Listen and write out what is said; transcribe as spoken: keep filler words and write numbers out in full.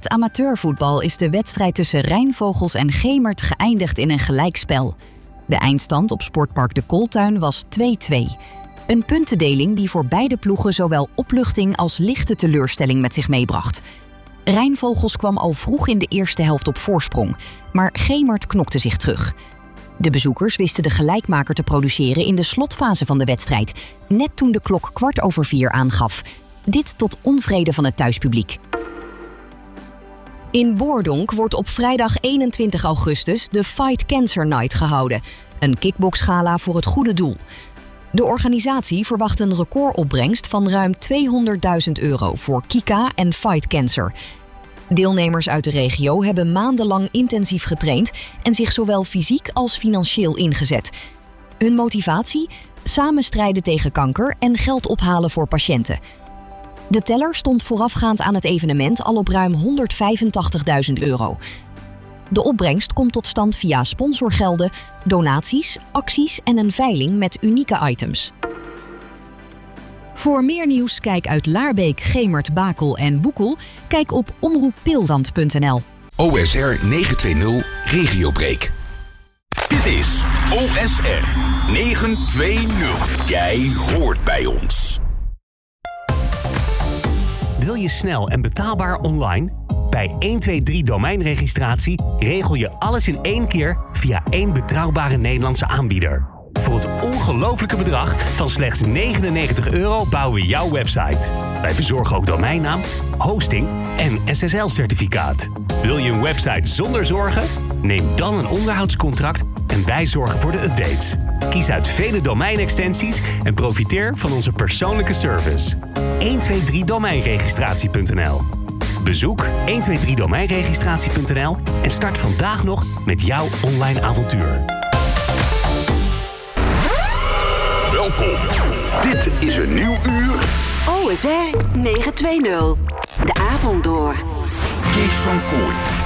het amateurvoetbal is de wedstrijd tussen Rijnvogels en Gemert geëindigd in een gelijkspel. De eindstand op Sportpark de Kooltuin was twee-twee. Een puntendeling die voor beide ploegen zowel opluchting als lichte teleurstelling met zich meebracht. Rijnvogels kwam al vroeg in de eerste helft op voorsprong, maar Gemert knokte zich terug. De bezoekers wisten de gelijkmaker te produceren in de slotfase van de wedstrijd, net toen de klok kwart over vier aangaf. Dit tot onvrede van het thuispubliek. In Boordonk wordt op vrijdag eenentwintig augustus de Fight Cancer Night gehouden, een kickboxgala voor het goede doel. De organisatie verwacht een recordopbrengst van ruim tweehonderdduizend euro voor Kika en Fight Cancer. Deelnemers uit de regio hebben maandenlang intensief getraind en zich zowel fysiek als financieel ingezet. Hun motivatie? Samen strijden tegen kanker en geld ophalen voor patiënten. De teller stond voorafgaand aan het evenement al op ruim honderdvijfentachtigduizend euro. De opbrengst komt tot stand via sponsorgelden, donaties, acties en een veiling met unieke items. Voor meer nieuws kijk uit Laarbeek, Gemert, Bakel en Boekel. Kijk op omroep piltand punt n l. O S R negenhonderdtwintig Regiobreak. Dit is O S R negenhonderdtwintig. Jij hoort bij ons. Wil je snel en betaalbaar online? Bij honderdtwintig domeinregistratie regel je alles in één keer via één betrouwbare Nederlandse aanbieder. Voor het ongelofelijke bedrag van slechts negenennegentig euro bouwen we jouw website. Wij verzorgen ook domeinnaam, hosting en S S L-certificaat. Wil je een website zonder zorgen? Neem dan een onderhoudscontract en wij zorgen voor de updates. Kies uit vele domeinextensies en profiteer van onze persoonlijke service. honderdtwintig domeinregistratie punt n l. Bezoek honderdtwintig domeinregistratie punt n l en start vandaag nog met jouw online avontuur. Welkom. Dit is een nieuw uur. O S R negenhonderdtwintig. De avond door. Kees van Kooij.